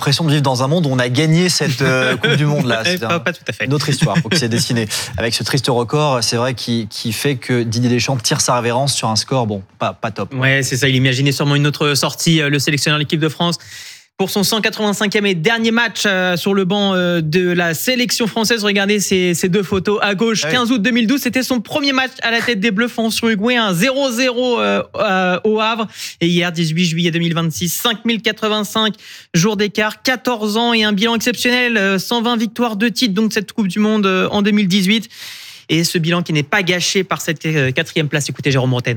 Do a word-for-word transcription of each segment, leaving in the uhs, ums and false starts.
l'impression de vivre dans un monde où on a gagné cette euh, Coupe du Monde là. C'est pas, un, pas tout à fait. Une autre histoire qui s'est dessinée avec ce triste record. C'est vrai qui, qui fait que Didier Deschamps tire sa révérence sur un score bon pas pas top. Ouais, c'est ça. Il imaginait sûrement une autre sortie. Le sélectionneur de l'équipe de France. Pour son cent quatre-vingt-cinquième et dernier match euh, sur le banc euh, de la sélection française. Regardez ces, ces deux photos à gauche. Ah oui. quinze août deux mille douze, c'était son premier match à la tête des Bleus face au Uruguay, un zéro zéro euh, euh, au Havre. Et hier, dix-huit juillet deux mille vingt-six, cinq mille quatre-vingt-cinq jours d'écart, quatorze ans et un bilan exceptionnel, euh, cent vingt victoires, deux titres, donc cette Coupe du Monde euh, en deux mille dix-huit. Et ce bilan qui n'est pas gâché par cette euh, quatrième place. Écoutez Jérôme Bretagne.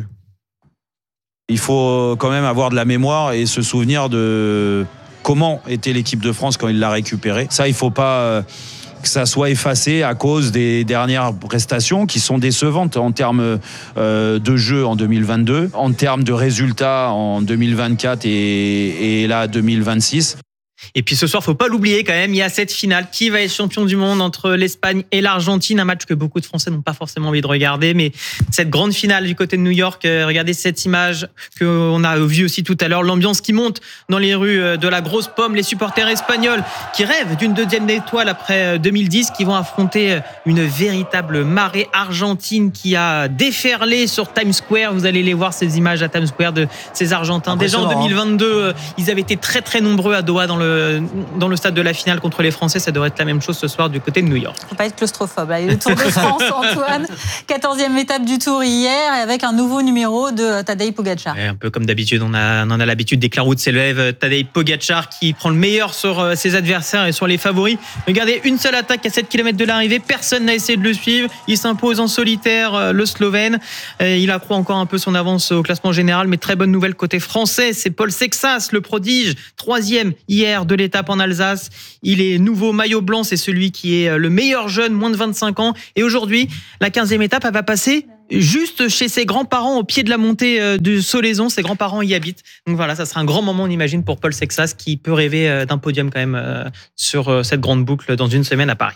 Il faut quand même avoir de la mémoire et se souvenir de comment était l'équipe de France quand il l'a récupérée. Ça, il ne faut pas que ça soit effacé à cause des dernières prestations qui sont décevantes en termes de jeu en deux mille vingt-deux, en termes de résultats en deux mille vingt-quatre et, et là deux mille vingt-six. Et puis ce soir, faut pas l'oublier quand même, il y a cette finale. Qui va être champion du monde entre l'Espagne et l'Argentine? Un match que beaucoup de Français n'ont pas forcément envie de regarder. Mais cette grande finale du côté de New York, regardez cette image qu'on a vue aussi tout à l'heure. L'ambiance qui monte dans les rues de la Grosse Pomme. Les supporters espagnols qui rêvent d'une deuxième étoile après deux mille dix, qui vont affronter une véritable marée argentine qui a déferlé sur Times Square. Vous allez les voir, ces images à Times Square de ces Argentins. Déjà en deux mille vingt-deux, ils avaient été très très nombreux à Doha dans le dans le stade de la finale contre les Français. Ça devrait être la même chose ce soir du côté de New York. Faut pas être claustrophobe. Allez, le Tour de France, Antoine. quatorzième étape du Tour hier, avec un nouveau numéro de Tadej Pogacar. Ouais, un peu comme d'habitude, on, a, on en a l'habitude dès que la route s'élève. Tadej Pogacar qui prend le meilleur sur ses adversaires et sur les favoris. Regardez, une seule attaque à sept kilomètres de l'arrivée. Personne n'a essayé de le suivre. Il s'impose en solitaire, le Slovène. Il accroît encore un peu son avance au classement général. Mais très bonne nouvelle côté français, c'est Paul Sexas, le prodige, troisième hier de l'étape en Alsace. Il est nouveau maillot blanc, c'est celui qui est le meilleur jeune, moins de vingt-cinq ans. Et aujourd'hui, la quinzième étape, elle va passer juste chez ses grands-parents au pied de la montée de Solaison. Ses grands-parents y habitent. Donc voilà, ça sera un grand moment, on imagine, pour Paul Sexas qui peut rêver d'un podium quand même sur cette grande boucle dans une semaine à Paris.